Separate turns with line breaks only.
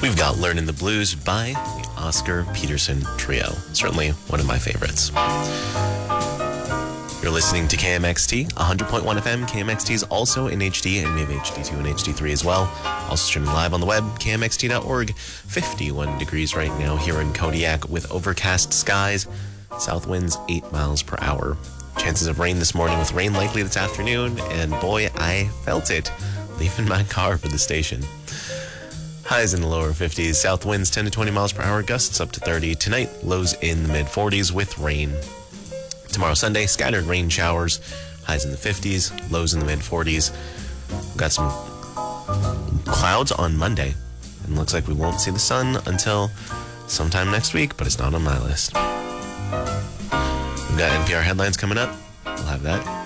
We've got Learning the Blues by the Oscar Peterson Trio. Certainly one of my favorites. You're listening to KMXT, 100.1 FM. KMXT is also in HD, and we have HD2 and HD3 as well. Also streaming live on the web, kmxt.org. 51 degrees right now here in Kodiak with overcast skies. South winds 8 miles per hour. Chances of rain this morning with rain likely this afternoon, and boy, I felt it leaving my car for the station. Highs in the lower 50s, south winds 10 to 20 miles per hour, gusts up to 30. Tonight, lows in the mid-40s with rain. Tomorrow, Sunday, scattered rain showers, highs in the 50s, lows in the mid-40s. We've got some clouds on Monday, and looks like we won't see the sun until sometime next week, but it's not on my list. We've got NPR headlines coming up. We'll have that